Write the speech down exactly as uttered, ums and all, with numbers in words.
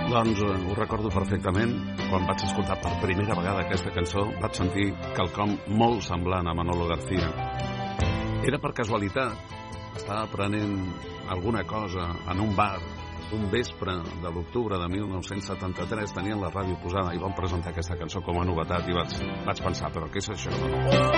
Doncs eh, ho recordo perfectament. Quan vaig escoltar per primera vegada aquesta cançó vaig sentir quelcom molt semblant a Manolo García. Era per casualitat. Estava prenent alguna cosa en un bar un vespre de l'octubre de mil nou-cents setanta-tres. Tenien la ràdio posada i van presentar aquesta cançó com a novetat i vaig, vaig pensar, però què és això?